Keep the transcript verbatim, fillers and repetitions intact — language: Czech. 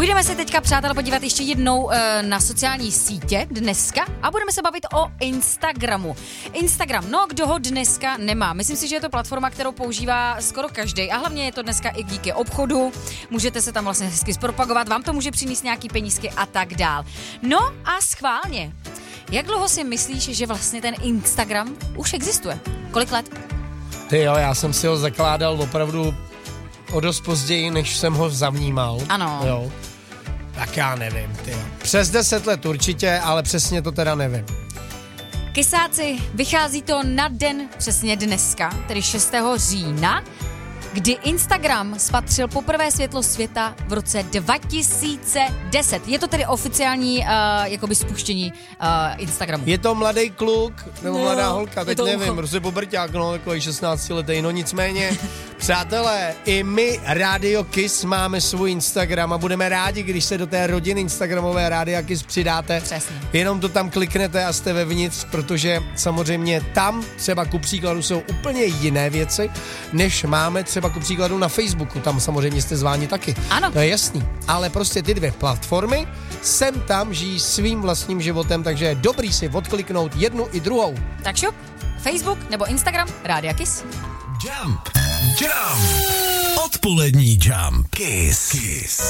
Půjdeme se teďka, přátelé, podívat ještě jednou e, na sociální sítě dneska a budeme se bavit o Instagramu. Instagram, no kdo ho dneska nemá? Myslím si, že je to platforma, kterou používá skoro každý a hlavně je to dneska i díky obchodu. Můžete se tam vlastně hezky zpropagovat, vám to může přinést nějaký penízky a tak dál. No a schválně, jak dlouho si myslíš, že vlastně ten Instagram už existuje? Kolik let? Ty jo, já jsem si ho zakládal opravdu o dost později, než jsem ho zavnímal. Ano. Jo. Tak já nevím, ty jo. Přes deset let určitě, ale přesně to teda nevím. Kysáci, vychází to na den přesně dneska, tedy šestého října, kdy Instagram spatřil poprvé světlo světa v roce dva tisíce deset. Je to tedy oficiální uh, jakoby spuštění uh, Instagramu. Je to mladý kluk, nebo no, mladá holka, teď nevím, ucho. prostě pobrťák, no, takový šestnáctiletý, no nicméně, přátelé, i my, Rádio Kiss, máme svůj Instagram a budeme rádi, když se do té rodiny Instagramové Rádia Kiss přidáte. Přesně. Jenom to tam kliknete a jste vevnitř, protože samozřejmě tam třeba ku příkladu jsou úplně jiné věci, než máme třeba ku příkladu na Facebooku, tam samozřejmě jste zváni taky. Ano. To je jasný, ale prostě ty dvě platformy sem tam žijí svým vlastním životem, takže je dobrý si odkliknout jednu i druhou. Tak šup, Facebook nebo Instagram Rádia Kiss. Jump, jump, odpolední Jump, Kiss, Kiss.